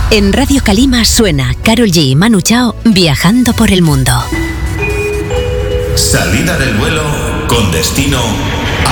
En Radio Calima suena Karol G y Manu Chao viajando por el mundo. Salida del vuelo con destino